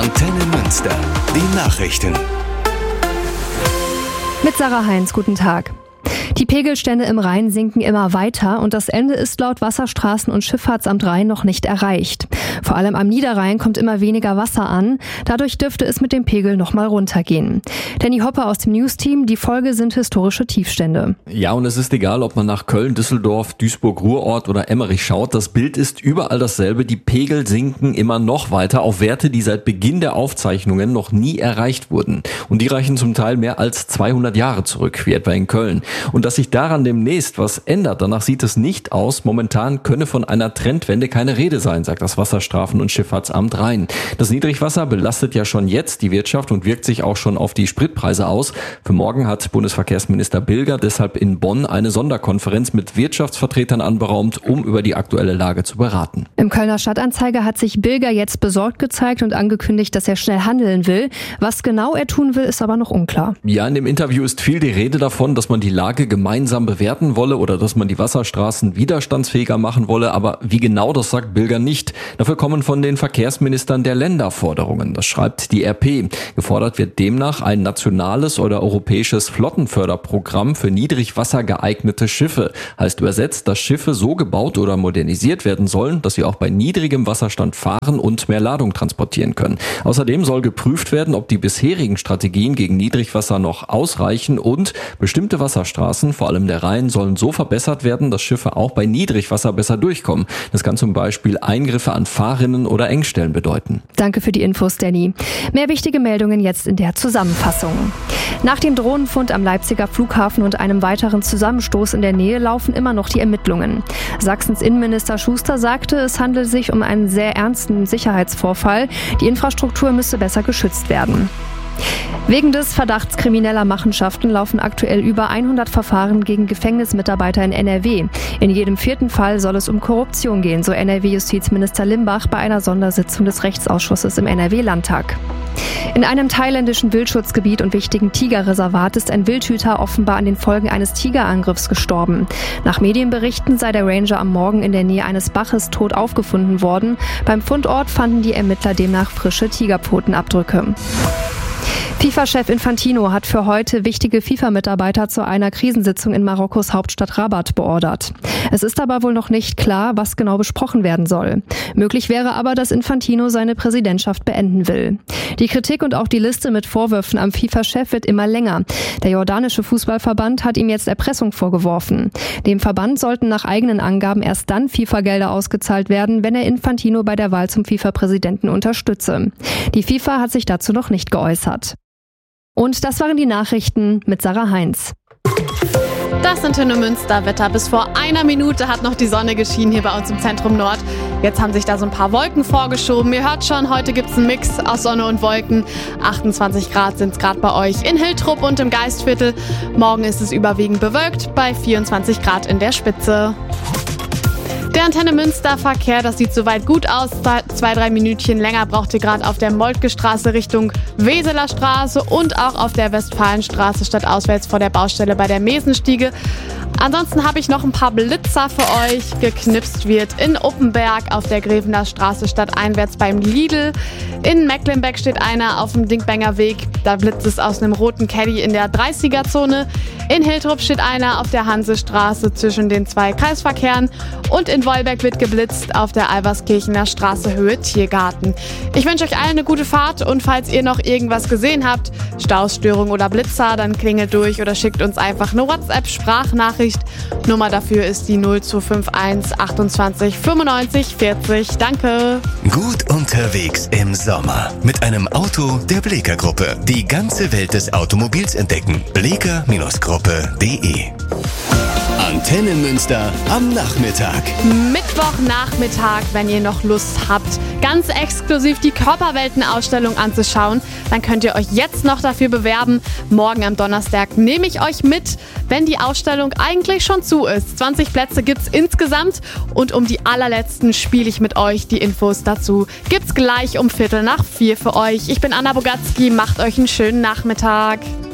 Antenne Münster, die Nachrichten. Mit Sarah Heinz, guten Tag. Die Pegelstände im Rhein sinken immer weiter und das Ende ist laut Wasserstraßen- und Schifffahrtsamt Rhein noch nicht erreicht. Vor allem am Niederrhein kommt immer weniger Wasser an. Dadurch dürfte es mit dem Pegel noch mal runtergehen. Danny Hoppe aus dem News-Team, die Folge sind historische Tiefstände. Ja, und es ist egal, ob man nach Köln, Düsseldorf, Duisburg-Ruhrort oder Emmerich schaut. Das Bild ist überall dasselbe. Die Pegel sinken immer noch weiter auf Werte, die seit Beginn der Aufzeichnungen noch nie erreicht wurden. Und die reichen zum Teil mehr als 200 Jahre zurück, wie etwa in Köln. Und dass sich daran demnächst was ändert, danach sieht es nicht aus. Momentan könne von einer Trendwende keine Rede sein, sagt das Wasserstrafen- und Schifffahrtsamt Rhein. Das Niedrigwasser belastet ja schon jetzt die Wirtschaft und wirkt sich auch schon auf die Spritpreise aus. Für morgen hat Bundesverkehrsminister Bilger deshalb in Bonn eine Sonderkonferenz mit Wirtschaftsvertretern anberaumt, um über die aktuelle Lage zu beraten. Im Kölner Stadtanzeiger hat sich Bilger jetzt besorgt gezeigt und angekündigt, dass er schnell handeln will. Was genau er tun will, ist aber noch unklar. Ja, in dem Interview ist viel die Rede davon, dass man die Lage gemeinsam bewerten wolle oder dass man die Wasserstraßen widerstandsfähiger machen wolle, aber wie genau, das sagt Bilger nicht. Dafür kommen von den Verkehrsministern der Länder Forderungen. Das schreibt die RP. Gefordert wird demnach ein nationales oder europäisches Flottenförderprogramm für niedrigwasser geeignete Schiffe. Heißt übersetzt, dass Schiffe so gebaut oder modernisiert werden sollen, dass sie auch bei niedrigem Wasserstand fahren und mehr Ladung transportieren können. Außerdem soll geprüft werden, ob die bisherigen Strategien gegen Niedrigwasser noch ausreichen und bestimmte Wasserstraßen, vor allem der Rhein, sollen so verbessert werden, dass Schiffe auch bei Niedrigwasser besser durchkommen. Das kann zum Beispiel Eingriffe an Fahrrinnen oder Engstellen bedeuten. Danke für die Infos, Danny. Mehr wichtige Meldungen jetzt in der Zusammenfassung. Nach dem Drohnenfund am Leipziger Flughafen und einem weiteren Zusammenstoß in der Nähe laufen immer noch die Ermittlungen. Sachsens Innenminister Schuster sagte, es handele sich um einen sehr ernsten Sicherheitsvorfall. Die Infrastruktur müsse besser geschützt werden. Wegen des Verdachts krimineller Machenschaften laufen aktuell über 100 Verfahren gegen Gefängnismitarbeiter in NRW. In jedem 4. Fall soll es um Korruption gehen, so NRW-Justizminister Limbach bei einer Sondersitzung des Rechtsausschusses im NRW-Landtag. In einem thailändischen Wildschutzgebiet und wichtigen Tigerreservat ist ein Wildhüter offenbar an den Folgen eines Tigerangriffs gestorben. Nach Medienberichten sei der Ranger am Morgen in der Nähe eines Baches tot aufgefunden worden. Beim Fundort fanden die Ermittler demnach frische Tigerpfotenabdrücke. FIFA-Chef Infantino hat für heute wichtige FIFA-Mitarbeiter zu einer Krisensitzung in Marokkos Hauptstadt Rabat beordert. Es ist aber wohl noch nicht klar, was genau besprochen werden soll. Möglich wäre aber, dass Infantino seine Präsidentschaft beenden will. Die Kritik und auch die Liste mit Vorwürfen am FIFA-Chef wird immer länger. Der jordanische Fußballverband hat ihm jetzt Erpressung vorgeworfen. Dem Verband sollten nach eigenen Angaben erst dann FIFA-Gelder ausgezahlt werden, wenn er Infantino bei der Wahl zum FIFA-Präsidenten unterstütze. Die FIFA hat sich dazu noch nicht geäußert. Und das waren die Nachrichten mit Sarah Heinz. Das Antenne Münster Wetter. Bis vor einer Minute hat noch die Sonne geschienen hier bei uns im Zentrum Nord. Jetzt haben sich da so ein paar Wolken vorgeschoben. Ihr hört schon, heute gibt es einen Mix aus Sonne und Wolken. 28 Grad sind es gerade bei euch in Hiltrup und im Geistviertel. Morgen ist es überwiegend bewölkt bei 24 Grad in der Spitze. Der Antenne Münster Verkehr, das sieht soweit gut aus. 2-3 Minütchen länger braucht ihr gerade auf der Moltke Straße Richtung Weseler Straße und auch auf der Westfalenstraße stadtauswärts vor der Baustelle bei der Mesenstiege. Ansonsten habe ich noch ein paar Blitzer für euch. Geknipst wird in Uppenberg auf der Grevener Straße stadteinwärts beim Lidl. In Mecklenbeck steht einer auf dem Dingbanger Weg. Da blitzt es aus einem roten Caddy in der 30er-Zone. In Hiltrup steht einer auf der Hansestraße zwischen den 2 Kreisverkehren. Und in Wolbeck wird geblitzt auf der Alverskirchener Straße Höhe Tiergarten. Ich wünsche euch allen eine gute Fahrt und falls ihr noch irgendwas gesehen habt, Stausstörung oder Blitzer, dann klingelt durch oder schickt uns einfach eine WhatsApp-Sprachnachricht. Nummer dafür ist die 0251 28 95 40. Danke. Gut unterwegs im Sommer mit einem Auto der Bleeker Gruppe. Die ganze Welt des Automobils entdecken. bleeker-gruppe.de. Antenne Münster am Nachmittag. Mittwochnachmittag, wenn ihr noch Lust habt, ganz exklusiv die Körperwelten-Ausstellung anzuschauen, dann könnt ihr euch jetzt noch dafür bewerben. Morgen am Donnerstag nehme ich euch mit, wenn die Ausstellung eigentlich schon zu ist. 20 Plätze gibt's insgesamt und um die allerletzten spiele ich mit euch. Die Infos dazu gibt's gleich um 3:15 für euch. Ich bin Anna Bogatzki, macht euch einen schönen Nachmittag.